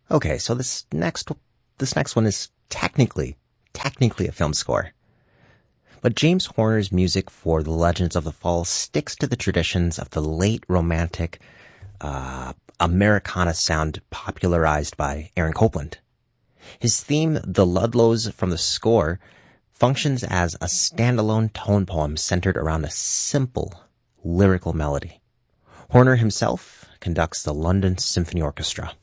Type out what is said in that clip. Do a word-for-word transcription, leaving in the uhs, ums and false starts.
Okay, so this next this next one is technically technically a film score. But James Horner's music for The Legends of the Fall sticks to the traditions of the late romantic uh, Americana sound popularized by Aaron Copland. His theme, The Ludlows from the score, functions as a standalone tone poem centered around a simple lyrical melody. Horner himself conducts the London Symphony Orchestra.